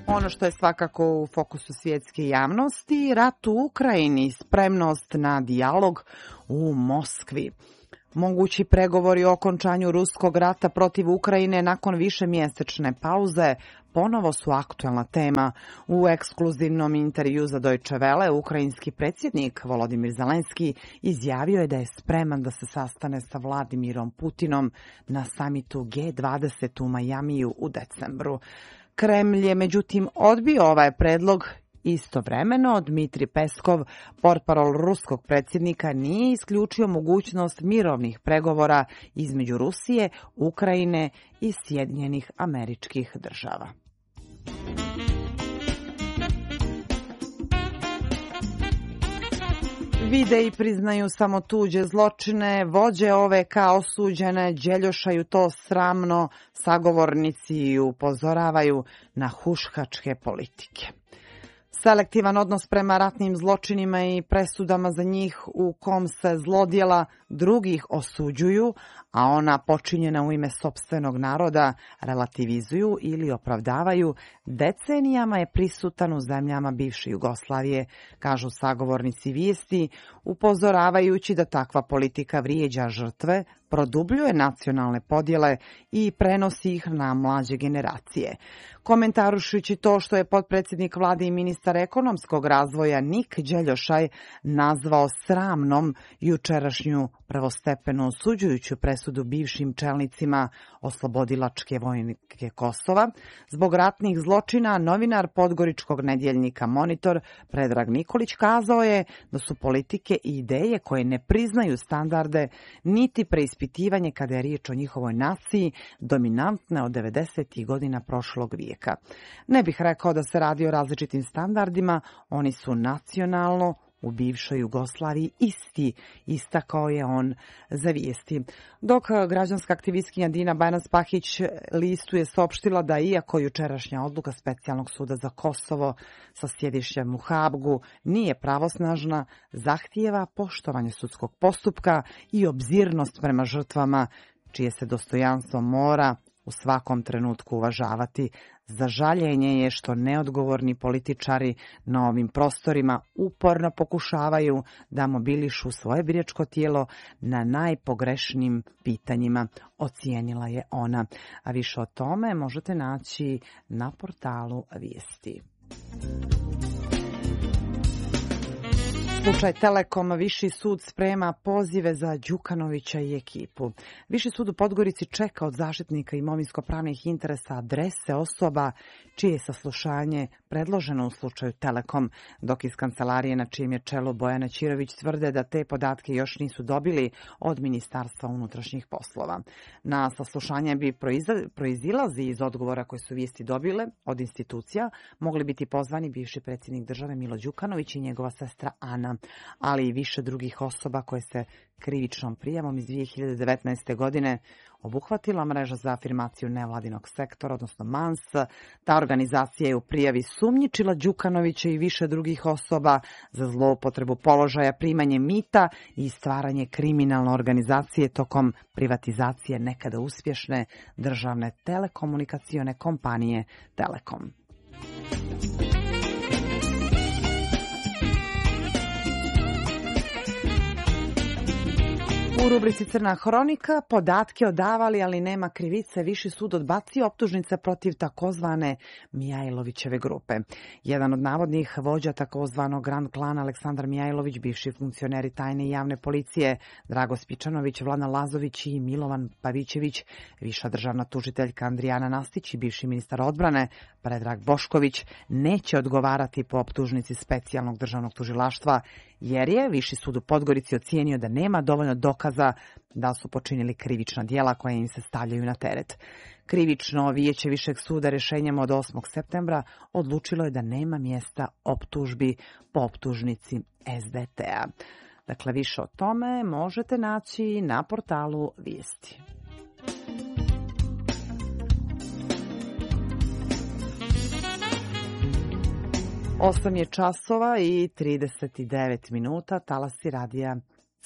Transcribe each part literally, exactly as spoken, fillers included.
Ono što je svakako u fokusu svjetske javnosti, rat u Ukrajini, spremnost na dijalog u Moskvi. Mogući pregovori o okončanju ruskog rata protiv Ukrajine nakon višemjesečne pauze ponovo su aktuelna tema. U ekskluzivnom intervju za Deutsche Welle ukrajinski predsjednik Volodimir Zelenski izjavio je da je spreman da se sastane sa Vladimirom Putinom na samitu G dvadeset u Majamiju u decembru. Kremlj je međutim odbio ovaj predlog. Istovremeno, Dmitrij Peskov, portparol ruskog predsjednika, nije isključio mogućnost mirovnih pregovora između Rusije, Ukrajine i Sjedinjenih Američkih Država. Videi priznaju samo tuđe zločine, vođe O V K osuđene đeljošaju to sramno, sagovornici upozoravaju na huškačke politike. Selektivan odnos prema ratnim zločinima i presudama za njih u kom se zlodjela drugih osuđuju, a ona počinjena u ime sopstvenog naroda relativizuju ili opravdavaju, decenijama je prisutan u zemljama bivše Jugoslavije, kažu sagovornici vijesti, upozoravajući da takva politika vrijeđa žrtve, produbljuje nacionalne podjele i prenosi ih na mlađe generacije. Komentarušujući to što je potpredsjednik vlade i ministar ekonomskog razvoja Nik Đeljošaj nazvao sramnom jučerašnju prvostepenu osuđujuću presudu bivšim čelnicima oslobodilačke vojnike Kosova, zbog ratnih zločina novinar podgoričkog nedjeljnika Monitor Predrag Nikolić kazao je da su politike i ideje koje ne priznaju standarde niti preispitivanje kada je riječ o njihovoj naciji dominantne od devedesetih godina prošlog vijeka. Ne bih rekao da se radi o različitim standardima, oni su nacionalno u bivšoj Jugoslaviji isti, istakao je on za vijesti. Dok građanska aktivistkinja Dina Bajnas-Pahić listu je saopštila da iako jučerašnja odluka Specijalnog suda za Kosovo sa sjedištem u Hagu nije pravosnažna, zahtijeva poštovanje sudskog postupka i obzirnost prema žrtvama, čije se dostojanstvo mora u svakom trenutku uvažavati. Za žaljenje je što neodgovorni političari na ovim prostorima uporno pokušavaju da mobilišu svoje biračko tijelo na najpogrešnijim pitanjima, ocijenila je ona. A više o tome možete naći na portalu Vijesti. Slučaj Telekom, Viši sud sprema pozive za Đukanovića i ekipu. Viši sud u Podgorici čeka od zaštitnika imovinsko-pravnih interesa adrese osoba čije je saslušanje predloženo u slučaju Telekom, dok iz kancelarije na čijem je čelu Bojana Ćirović tvrde da te podatke još nisu dobili od Ministarstva unutrašnjih poslova. Na saslušanje bi proizilazi iz odgovora koje su vijesti dobile od institucija, mogli biti pozvani bivši predsjednik države Milo Đukanović i njegova sestra Ana, ali i više drugih osoba koje se krivičnom prijavom iz dvije hiljade devetnaeste. godine obuhvatila mreža za afirmaciju nevladinog sektora, odnosno M A N S. Ta organizacija je u prijavi sumnjičila Đukanovića i više drugih osoba za zloupotrebu položaja, primanje mita i stvaranje kriminalne organizacije tokom privatizacije nekada uspješne državne telekomunikacione kompanije Telekom. U rubrici Crna hronika podatke odavali, ali nema krivice. Viši sud odbacio optužnice protiv takozvane Mijajlovićeve grupe. Jedan od navodnih vođa takozvanog Grand klana Aleksandar Mijajlović, bivši funkcioneri tajne i javne policije Drago Spičanović, Vladan Lazović i Milovan Pavićević, viša državna tužiteljka Andrijana Nastić i bivši ministar odbrane Predrag Bošković neće odgovarati po optužnici Specijalnog državnog tužilaštva, jer je Viši sud u Podgorici ocijenio da nema dovoljno dokaza da su počinili krivična djela koja im se stavljaju na teret. Krivično vijeće Višeg suda rješenjem od osmog septembra odlučilo je da nema mjesta optužbi po optužnici S D T-a. Dakle, više o tome možete naći na portalu Vijesti. Osam je časova i trideset devet minuta, talasi radija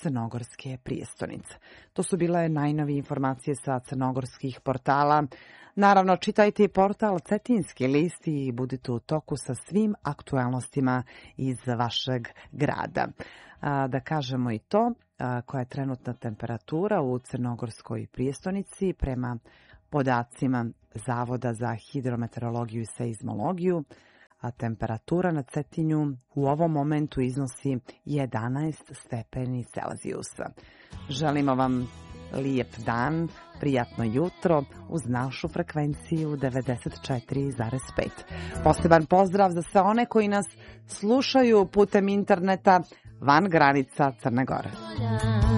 Crnogorske prijestolnice. To su bile najnovije informacije sa crnogorskih portala. Naravno, čitajte i portal Cetinski list i budite u toku sa svim aktualnostima iz vašeg grada. A, da kažemo i to, a, koja je trenutna temperatura u Crnogorskoj prijestonici prema podacima Zavoda za hidrometeorologiju i seizmologiju, a temperatura na Cetinju u ovom momentu iznosi jedanaest stepeni Celzijusa. Želimo vam lijep dan, prijatno jutro uz našu frekvenciju devedeset četiri zarez pet. Poseban pozdrav za sve one koji nas slušaju putem interneta van granica Crne Gore.